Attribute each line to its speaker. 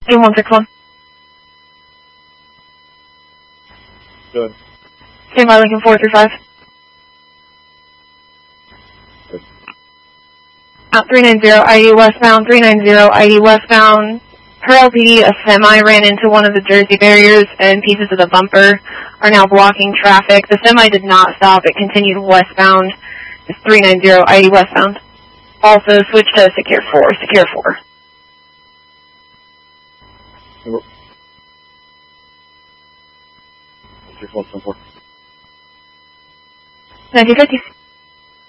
Speaker 1: 8161.
Speaker 2: Good.
Speaker 1: Stand by Lincoln 435. 390 ID westbound, 390 ID westbound. Per LPD, a semi ran into one of the Jersey barriers and pieces of the bumper are now blocking traffic. The semi did not stop. It continued westbound. It's 390 ID westbound. Also switch to Secure 4. Secure 4.
Speaker 2: Number 6174.
Speaker 1: 1950.